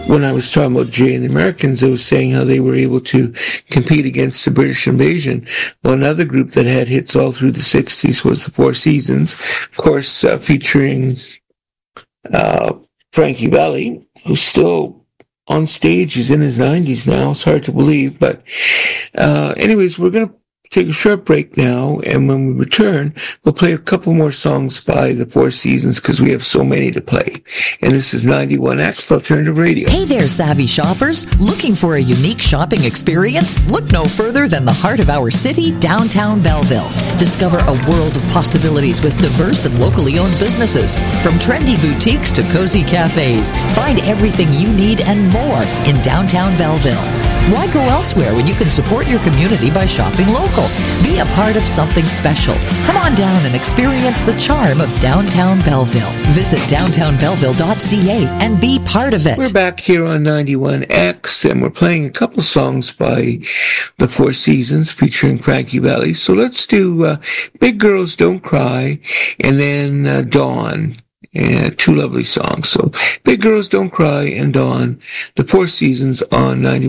when I was talking about Jay and the Americans, I was saying how they were able to compete against the British invasion. Well, another group that had hits all through the 60s was the Four Seasons, of course, featuring Frankie Valli, who's still on stage. He's in his 90s now. It's hard to believe. But anyways, we're going to take a short break now, and when we return, we'll play a couple more songs by the Four Seasons because we have so many to play. And this is 91X Alternative Radio. Hey there, savvy shoppers. Looking for a unique shopping experience? Look no further than the heart of our city, downtown Belleville. Discover a world of possibilities with diverse and locally owned businesses. From trendy boutiques to cozy cafes, find everything you need and more in downtown Belleville. Why go elsewhere when you can support your community by shopping local? Be a part of something special. Come on down and experience the charm of downtown Belleville. Visit downtownbelleville.ca and be part of it. We're back here on 91X, and we're playing a couple songs by the Four Seasons featuring Frankie Valli. So let's do Big Girls Don't Cry and then Dawn. And two lovely songs. So Big Girls Don't Cry and Dawn, the Four Seasons on 91.